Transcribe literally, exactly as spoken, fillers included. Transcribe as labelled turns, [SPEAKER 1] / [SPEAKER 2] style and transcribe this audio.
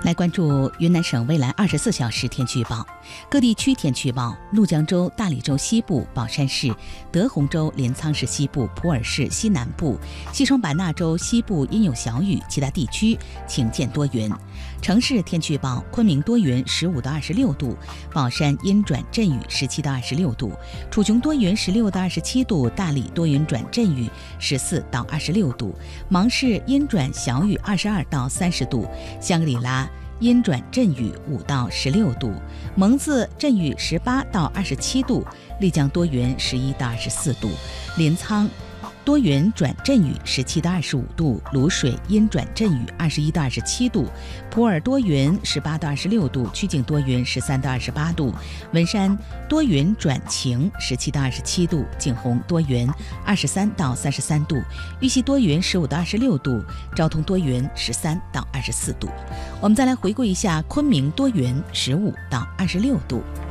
[SPEAKER 1] 来关注云南省未来二十四小时天气预报。各地区天气预报：怒江州、大理州西部、保山市、德宏州、临沧市西部、普洱市西南部、西双版纳州西部阴有小雨，其他地区晴见多云。城市天气预报：昆明多云，十五到二十六度；保山阴转阵雨，十七到二十六度；楚雄多云，十六到二十七度；大理多云转阵雨，十四到二十六度；芒市阴转小雨，二十二到三十度；香格里拉阴转阵雨五到十六度，蒙自阵雨十八到二十七度，丽江多云十一到二十四度，临沧多云转阵雨十七到二十五度，卤水阴转阵雨二十一到二十七度，普洱多云十八到二十六度，曲靖多云十三到二十八度，文山多云转晴十七到二十七度，景洪多云二十三到三十三度，玉溪多云十五到二十六度，昭通多云十三到二十四度。我们再来回顾一下昆明多云十五到二十六度。